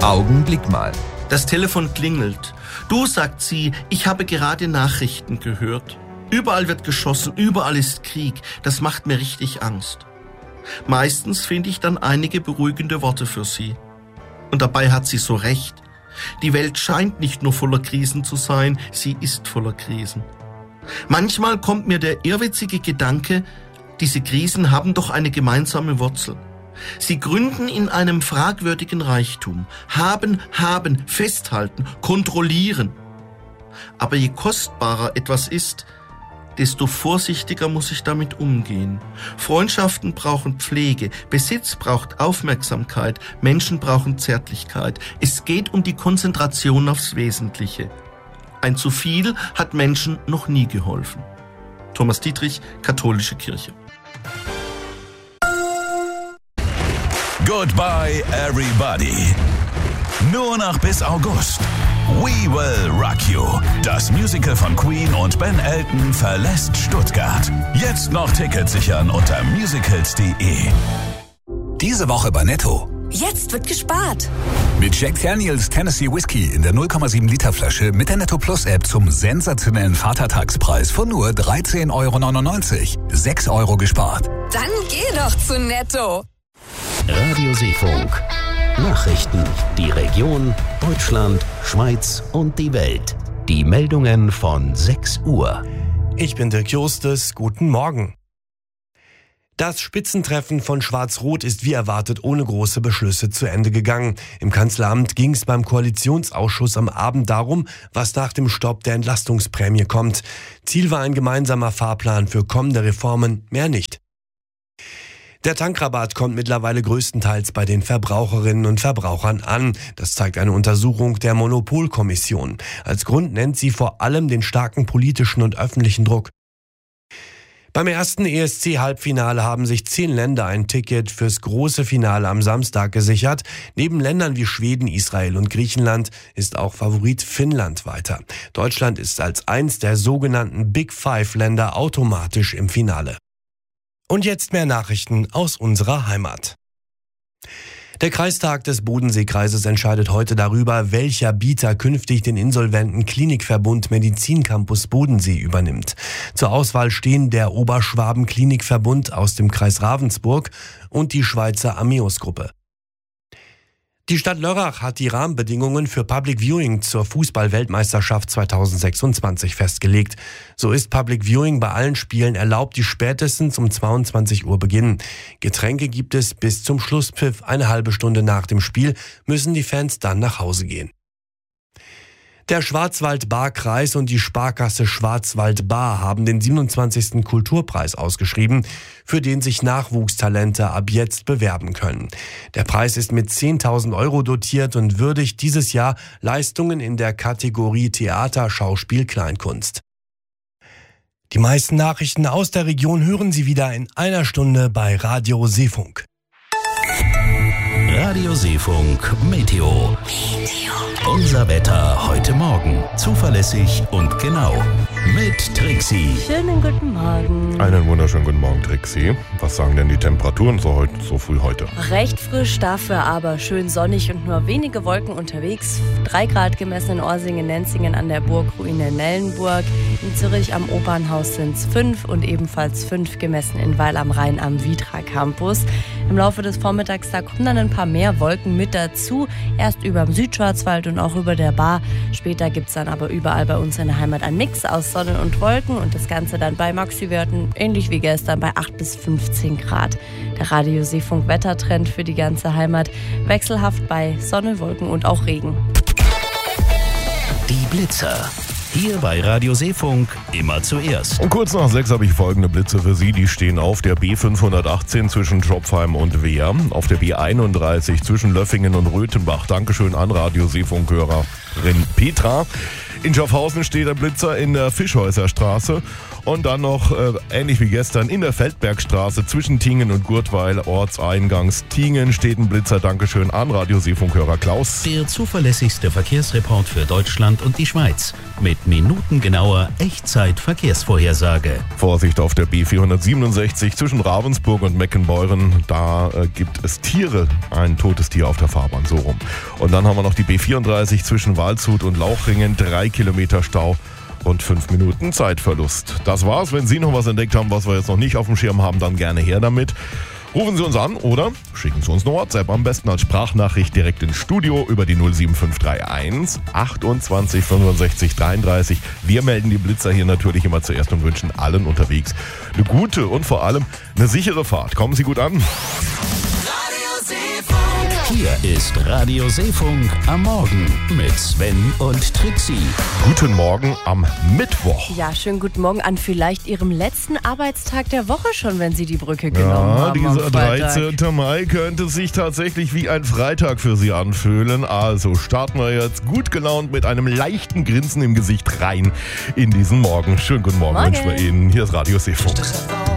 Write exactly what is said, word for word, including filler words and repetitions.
Augenblick mal. Das Telefon klingelt. Du, sagt sie, ich habe gerade Nachrichten gehört. Überall wird geschossen, überall ist Krieg. Das macht mir richtig Angst. Meistens finde ich dann einige beruhigende Worte für sie. Und dabei hat sie so recht. Die Welt scheint nicht nur voller Krisen zu sein, sie ist voller Krisen. Manchmal kommt mir der irrwitzige Gedanke, diese Krisen haben doch eine gemeinsame Wurzel. Sie gründen in einem fragwürdigen Reichtum. Haben, haben, festhalten, kontrollieren. Aber je kostbarer etwas ist, desto vorsichtiger muss ich damit umgehen. Freundschaften brauchen Pflege, Besitz braucht Aufmerksamkeit, Menschen brauchen Zärtlichkeit. Es geht um die Konzentration aufs Wesentliche. Ein zu viel hat Menschen noch nie geholfen. Thomas Dietrich, Katholische Kirche. Goodbye everybody. Nur noch bis August. We Will Rock You. Das Musical von Queen und Ben Elton verlässt Stuttgart. Jetzt noch Tickets sichern unter musicals punkt de. Diese Woche bei Netto. Jetzt wird gespart. Mit Jack Daniels Tennessee Whiskey in der null Komma sieben Liter Flasche mit der Netto Plus App zum sensationellen Vatertagspreis von nur dreizehn Euro neunundneunzig. sechs Euro gespart. Dann geh doch zu Netto. Radio Seefunk. Nachrichten, die Region, Deutschland, Schweiz und die Welt. Die Meldungen von sechs Uhr. Ich bin Dirk Justus, guten Morgen. Das Spitzentreffen von Schwarz-Rot ist wie erwartet ohne große Beschlüsse zu Ende gegangen. Im Kanzleramt ging es beim Koalitionsausschuss am Abend darum, was nach dem Stopp der Entlastungsprämie kommt. Ziel war ein gemeinsamer Fahrplan für kommende Reformen, mehr nicht. Der Tankrabatt kommt mittlerweile größtenteils bei den Verbraucherinnen und Verbrauchern an. Das zeigt eine Untersuchung der Monopolkommission. Als Grund nennt sie vor allem den starken politischen und öffentlichen Druck. Beim ersten E S C-Halbfinale haben sich zehn Länder ein Ticket fürs große Finale am Samstag gesichert. Neben Ländern wie Schweden, Israel und Griechenland ist auch Favorit Finnland weiter. Deutschland ist als eins der sogenannten Big Five-Länder automatisch im Finale. Und jetzt mehr Nachrichten aus unserer Heimat. Der Kreistag des Bodenseekreises entscheidet heute darüber, welcher Bieter künftig den insolventen Klinikverbund Medizincampus Bodensee übernimmt. Zur Auswahl stehen der Oberschwaben Klinikverbund aus dem Kreis Ravensburg und die Schweizer Ameos-Gruppe. Die Stadt Lörrach hat die Rahmenbedingungen für Public Viewing zur Fußball-Weltmeisterschaft zweitausendsechsundzwanzig festgelegt. So ist Public Viewing bei allen Spielen erlaubt, die spätestens um zweiundzwanzig Uhr beginnen. Getränke gibt es bis zum Schlusspfiff. Eine halbe Stunde nach dem Spiel müssen die Fans dann nach Hause gehen. Der Schwarzwald-Baar-Kreis und die Sparkasse Schwarzwald-Baar haben den siebenundzwanzigsten Kulturpreis ausgeschrieben, für den sich Nachwuchstalente ab jetzt bewerben können. Der Preis ist mit zehntausend Euro dotiert und würdigt dieses Jahr Leistungen in der Kategorie Theater, Schauspiel, Kleinkunst. Die meisten Nachrichten aus der Region hören Sie wieder in einer Stunde bei Radio Seefunk. Radio Seefunk Meteo. Unser Wetter heute Morgen. Zuverlässig und genau. Mit Trixie. Schönen guten Morgen. Einen wunderschönen guten Morgen, Trixie. Was sagen denn die Temperaturen so, heute, so früh heute? Recht frisch, dafür aber schön sonnig und nur wenige Wolken unterwegs. drei Grad gemessen in Orsingen, Nenzingen an der Burgruine Nellenburg. In Zürich am Opernhaus sind es fünf und ebenfalls fünf gemessen in Weil am Rhein am Vitra Campus. Im Laufe des Vormittags, da kommen dann ein paar mehr Wolken mit dazu. Erst über dem Südschwarzwald und auch über der Baar. Später gibt es dann aber überall bei uns in der Heimat einen Mix aus Sonne und Wolken und das Ganze dann bei Maxi-Werten, ähnlich wie gestern, bei acht bis fünfzehn Grad. Der Radio Seefunk Wettertrend für die ganze Heimat. Wechselhaft bei Sonne, Wolken und auch Regen. Die Blitzer. Hier bei Radio Seefunk immer zuerst. Und kurz nach sechs habe ich folgende Blitze für Sie. Die stehen auf der B fünfhundertachtzehn zwischen Schopfheim und Wehr, auf der B einunddreißig zwischen Löffingen und Röthenbach. Dankeschön an Radio Seefunk-Hörerin Petra. In Schaffhausen steht der Blitzer in der Fischhäuser Straße Und dann noch, äh, ähnlich wie gestern, in der Feldbergstraße zwischen Tingen und Gurtweil, Ortseingangs Tingen, steht ein Blitzer. Dankeschön an Radioseefunkhörer Klaus. Der zuverlässigste Verkehrsreport für Deutschland und die Schweiz. Mit minutengenauer Echtzeit-Verkehrsvorhersage. Vorsicht auf der B vierhundertsiebenundsechzig zwischen Ravensburg und Meckenbeuren. Da äh, gibt es Tiere, ein totes Tier auf der Fahrbahn, so rum. Und dann haben wir noch die B vierunddreißig zwischen Waldshut und Lauchringen, drei Kilometer Stau und fünf Minuten Zeitverlust. Das war's. Wenn Sie noch was entdeckt haben, was wir jetzt noch nicht auf dem Schirm haben, dann gerne her damit. Rufen Sie uns an oder schicken Sie uns eine WhatsApp, am besten als Sprachnachricht direkt ins Studio über die null sieben fünf drei eins achtundzwanzig fünfundsechzig dreiunddreißig. Wir melden die Blitzer hier natürlich immer zuerst und wünschen allen unterwegs eine gute und vor allem eine sichere Fahrt. Kommen Sie gut an. Hier ist Radio Seefunk am Morgen mit Sven und Trixie. Guten Morgen am Mittwoch. Ja, schönen guten Morgen an vielleicht Ihrem letzten Arbeitstag der Woche schon, wenn Sie die Brücke genommen Ja, haben. dieser am Freitag. dreizehnte Mai könnte sich tatsächlich wie ein Freitag für Sie anfühlen. Also starten wir jetzt gut gelaunt mit einem leichten Grinsen im Gesicht rein in diesen Morgen. Schönen guten Morgen, Morgen. wünschen wir Ihnen. Hier ist Radio Seefunk.